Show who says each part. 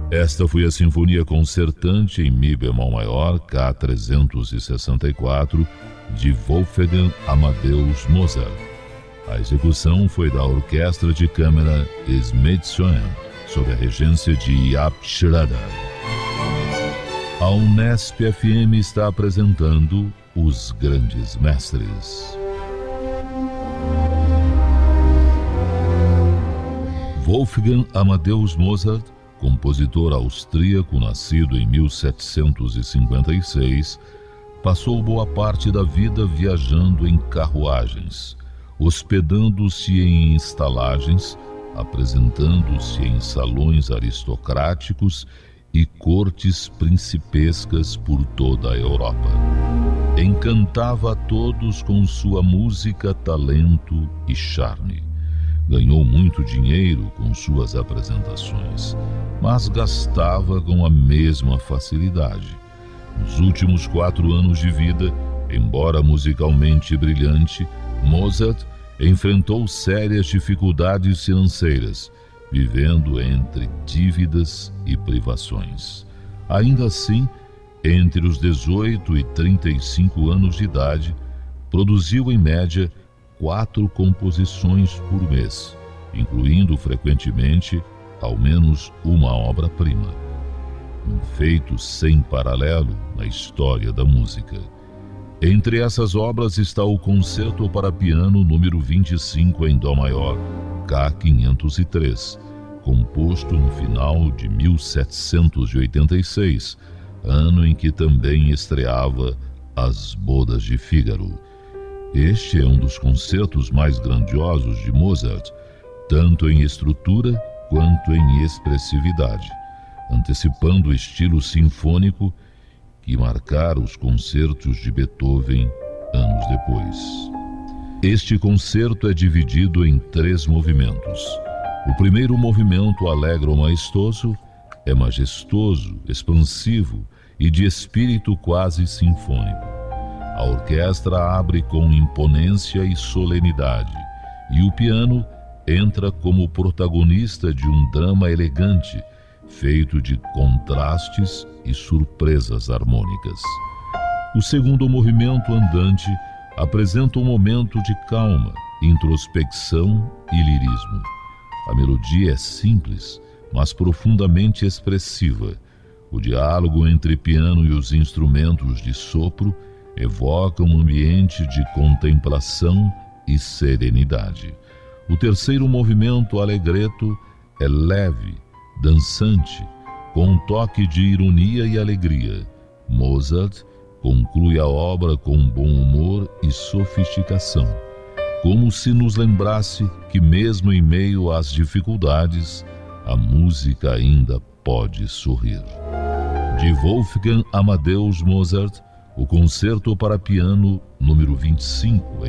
Speaker 1: Esta foi a Sinfonia Concertante em Mi bemol maior, K364, de Wolfgang Amadeus Mozart. A execução foi da Orquestra de Câmara Smithsonian, sob a regência de Jaap Schroeder. A Unesp FM está apresentando Os Grandes Mestres. Wolfgang Amadeus Mozart, compositor austríaco nascido em 1756, passou boa parte da vida viajando em carruagens, hospedando-se em estalagens, apresentando-se em salões aristocráticos e cortes principescas por toda a Europa. Encantava a todos com sua música, talento e charme. Ganhou muito dinheiro com suas apresentações, mas gastava com a mesma facilidade. Nos últimos 4 anos de vida, embora musicalmente brilhante, Mozart enfrentou sérias dificuldades financeiras, vivendo entre dívidas e privações. Ainda assim, entre os 18 e 35 anos de idade, produziu em média 4 composições por mês, incluindo frequentemente ao menos uma obra-prima. Um feito sem paralelo na história da música. Entre essas obras está o Concerto para Piano número 25 em Dó maior, K503, composto no final de 1786, ano em que também estreava As Bodas de Fígaro. Este é um dos concertos mais grandiosos de Mozart, tanto em estrutura quanto em expressividade, antecipando o estilo sinfônico que marcara os concertos de Beethoven anos depois. Este concerto é dividido em 3 movimentos. O primeiro movimento, alegro maestoso, é majestoso, expansivo e de espírito quase sinfônico. A orquestra abre com imponência e solenidade, e o piano entra como protagonista de um drama elegante, feito de contrastes e surpresas harmônicas. O segundo movimento andante apresenta um momento de calma, introspecção e lirismo. A melodia é simples, mas profundamente expressiva. O diálogo entre piano e os instrumentos de sopro evoca um ambiente de contemplação e serenidade. O terceiro movimento, allegretto, é leve, dançante, com um toque de ironia e alegria. Mozart conclui a obra com bom humor e sofisticação, como se nos lembrasse que mesmo em meio às dificuldades, a música ainda pode sorrir. De Wolfgang Amadeus Mozart, o Concerto para Piano número 25